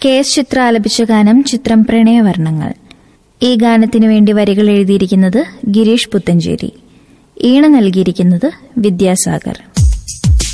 KS ചിത്ര ആലപിച്ച ഗാനം ചിത്രം പ്രണയവർണ്ണങ്ങൾ. ഈ ഗാനത്തിനു വേണ്ടി വരികൾ എഴുതിയിരിക്കുന്നത് ഗിരീഷ് പുത്തഞ്ചേരി. ഈണം നൽകിയിരിക്കുന്നത് വിദ്യാസാഗർ.